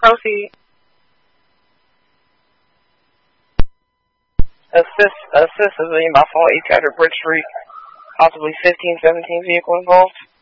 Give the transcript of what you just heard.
Proceed. Assist is my phone, 8 Bridge Street. Possibly 15, 17 vehicle involved.